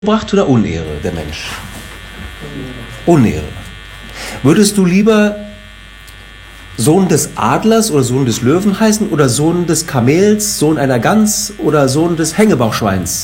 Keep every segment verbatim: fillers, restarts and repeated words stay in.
gebracht oder Unehre, der Mensch? Unehre. Würdest du lieber Sohn des Adlers oder Sohn des Löwen heißen oder Sohn des Kamels, Sohn einer Gans oder Sohn des Hängebauchschweins?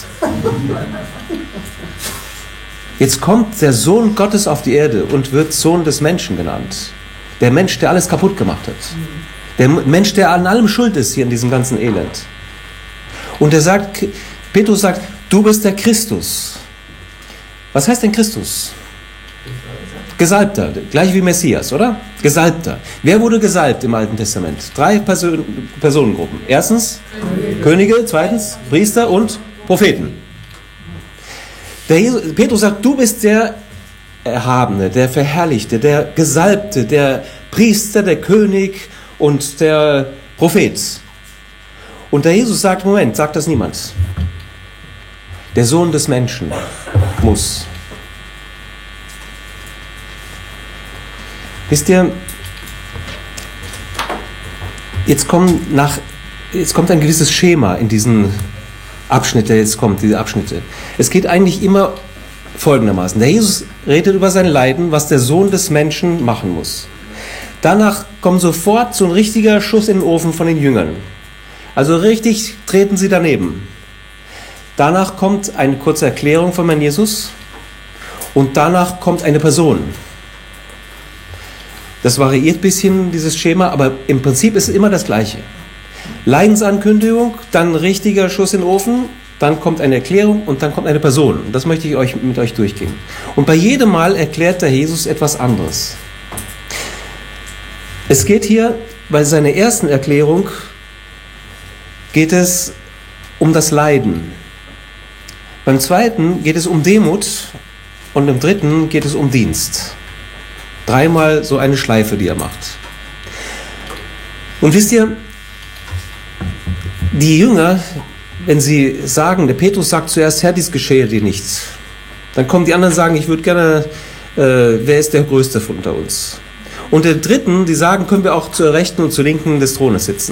Jetzt kommt der Sohn Gottes auf die Erde und wird Sohn des Menschen genannt. Der Mensch, der alles kaputt gemacht hat. Der Mensch, der an allem schuld ist hier in diesem ganzen Elend. Und er sagt, Petrus sagt, du bist der Christus. Was heißt denn Christus? Gesalbter, gleich wie Messias, oder? Gesalbter. Wer wurde gesalbt im Alten Testament? Drei Person- Personengruppen. Erstens Könige. Könige, zweitens Priester und Propheten. Der Jesus, Petrus sagt, du bist der Erhabene, der Verherrlichte, der Gesalbte, der Priester, der König und der Prophet. Und der Jesus sagt, Moment, sagt das niemand. Der Sohn des Menschen muss. Wisst ihr, jetzt, kommen nach, jetzt kommt ein gewisses Schema in diesen Abschnitt, der jetzt kommt, diese Abschnitte. Es geht eigentlich immer folgendermaßen. Der Jesus redet über sein Leiden, was der Sohn des Menschen machen muss. Danach kommt sofort so ein richtiger Schuss in den Ofen von den Jüngern. Also richtig treten sie daneben. Danach kommt eine kurze Erklärung von Herrn Jesus und danach kommt eine Person. Das variiert ein bisschen, dieses Schema, aber im Prinzip ist es immer das Gleiche. Leidensankündigung, dann richtiger Schuss in den Ofen, dann kommt eine Erklärung und dann kommt eine Person. Das möchte ich euch, mit euch durchgehen. Und bei jedem Mal erklärt der Jesus etwas anderes. Es geht hier, bei seiner ersten Erklärung, geht es um das Leiden. Beim zweiten geht es um Demut und im dritten geht es um Dienst. Dreimal so eine Schleife, die er macht. Und wisst ihr, die Jünger, wenn sie sagen, der Petrus sagt zuerst, Herr, dies geschehe dir nichts. Dann kommen die anderen und sagen, ich würde gerne, äh, wer ist der Größte unter uns? Und der Dritten, die sagen, können wir auch zur Rechten und zur Linken des Thrones sitzen.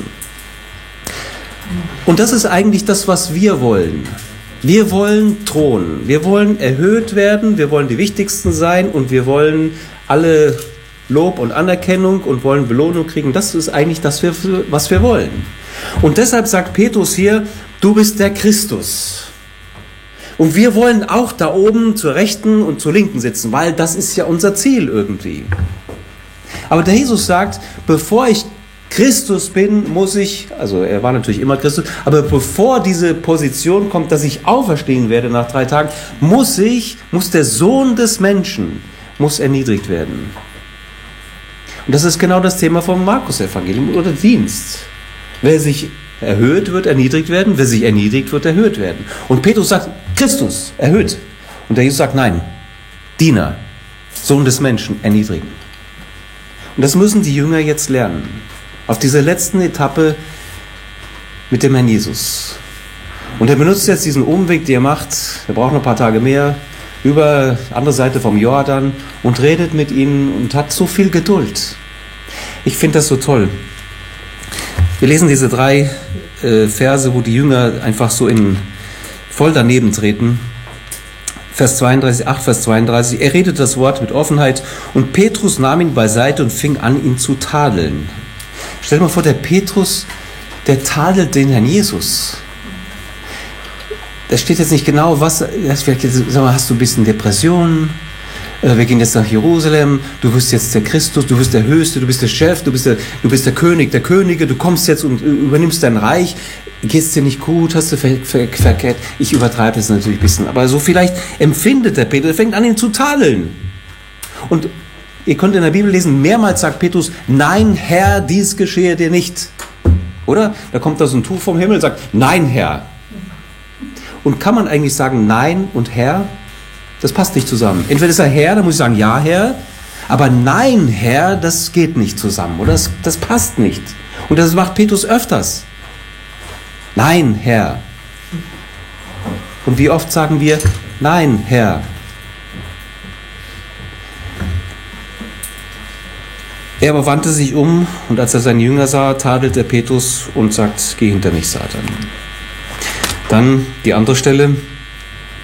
Und das ist eigentlich das, was wir wollen. Wir wollen thronen, wir wollen erhöht werden, wir wollen die Wichtigsten sein und wir wollen alle Lob und Anerkennung und wollen Belohnung kriegen. Das ist eigentlich das, was wir wollen. Und deshalb sagt Petrus hier, du bist der Christus. Und wir wollen auch da oben zur Rechten und zur Linken sitzen, weil das ist ja unser Ziel irgendwie. Aber der Jesus sagt, bevor ich Christus bin, muss ich, also er war natürlich immer Christus, aber bevor diese Position kommt, dass ich auferstehen werde nach drei Tagen, muss ich, muss der Sohn des Menschen, muss erniedrigt werden. Und das ist genau das Thema vom Markus-Evangelium oder Dienst. Wer sich erhöht, wird erniedrigt werden, wer sich erniedrigt, wird erhöht werden. Und Petrus sagt, Christus, erhöht. Und der Jesus sagt, nein, Diener, Sohn des Menschen, erniedrigen. Und das müssen die Jünger jetzt lernen. Auf dieser letzten Etappe mit dem Herrn Jesus. Und er benutzt jetzt diesen Umweg, den er macht, er braucht noch ein paar Tage mehr, über die andere Seite vom Jordan und redet mit ihnen und hat so viel Geduld. Ich finde das so toll. Wir lesen diese drei äh, Verse, wo die Jünger einfach so in voll daneben treten. Vers zweiunddreißig, acht, Vers zweiunddreißig. Er redet das Wort mit Offenheit und Petrus nahm ihn beiseite und fing an, ihn zu tadeln. Stell dir mal vor, der Petrus, der tadelt den Herrn Jesus. Da steht jetzt nicht genau, was, hast du ein bisschen Depressionen, wir gehen jetzt nach Jerusalem, du bist jetzt der Christus, du bist der Höchste, du bist der Chef, du bist der, du bist der König der Könige, du kommst jetzt und übernimmst dein Reich, geht's dir nicht gut, hast du ver- ver- verkehrt, ich übertreibe es natürlich ein bisschen, aber so vielleicht empfindet der Petrus, er fängt an, ihn zu tadeln. Und ihr könnt in der Bibel lesen, mehrmals sagt Petrus, nein, Herr, dies geschehe dir nicht. Oder? Da kommt da so ein Tuch vom Himmel und sagt, nein, Herr. Und kann man eigentlich sagen, nein und Herr? Das passt nicht zusammen. Entweder ist er Herr, dann muss ich sagen, ja, Herr. Aber nein, Herr, das geht nicht zusammen. Oder das, das passt nicht. Und das macht Petrus öfters. Nein, Herr. Und wie oft sagen wir, nein, Herr. Er aber wandte sich um und als er seinen Jünger sah, tadelte Petrus und sagt, geh hinter mich, Satan. Dann die andere Stelle,